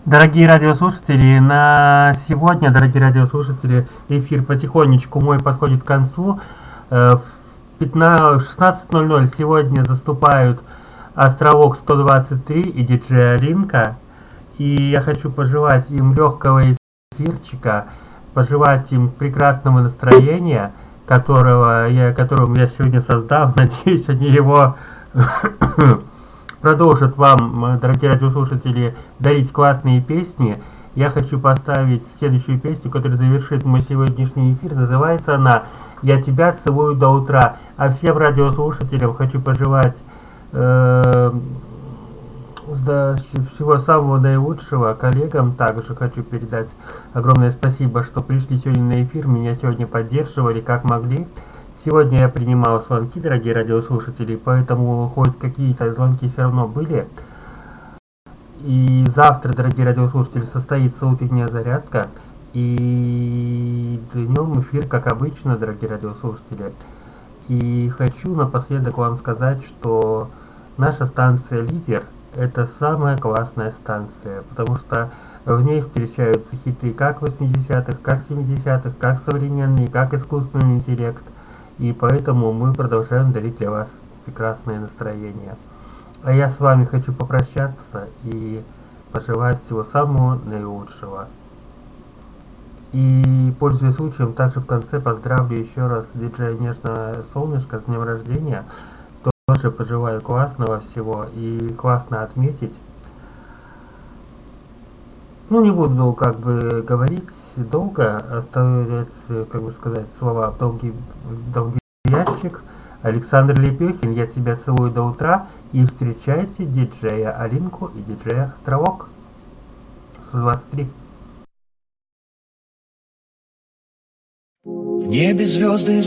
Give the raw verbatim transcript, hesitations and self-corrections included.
Дорогие радиослушатели, на сегодня, дорогие радиослушатели, эфир потихонечку мой подходит к концу. Э, В шестнадцать ноль ноль сегодня заступают Островок сто двадцать три и диджей Алинка. И я хочу пожелать им легкого эфирчика, пожелать им прекрасного настроения, которого я, которым я сегодня создал. Надеюсь, они его продолжат вам, дорогие радиослушатели, дарить классные песни. Я хочу поставить следующую песню, которая завершит мой сегодняшний эфир. Называется она «Я тебя целую до утра». А всем радиослушателям хочу пожелать э, всего самого наилучшего. Коллегам также хочу передать огромное спасибо, что пришли сегодня на эфир, меня сегодня поддерживали как могли. Сегодня я принимал звонки, дорогие радиослушатели, поэтому хоть какие-то звонки все равно были. И завтра, дорогие радиослушатели, состоится утренняя зарядка. И днем эфир, как обычно, дорогие радиослушатели. И хочу напоследок вам сказать, что наша станция «Лидер» — это самая классная станция, потому что в ней встречаются хиты как восьмидесятых, как семидесятых, как современные, как искусственный интеллект. И поэтому мы продолжаем дарить для вас прекрасное настроение. А я с вами хочу попрощаться и пожелать всего самого наилучшего. И, пользуясь случаем, также в конце поздравлю еще раз диджея Нежное Солнышко с днем рождения. Тоже пожелаю классного всего и классно отметить. Ну, не буду как бы говорить долго, оставлять, как бы сказать, слова в долгий, в долгий ящик. Александр Лепехин, я тебя целую до утра. И встречайте диджея Алинку и диджея Островок сто двадцать три. В небе звезды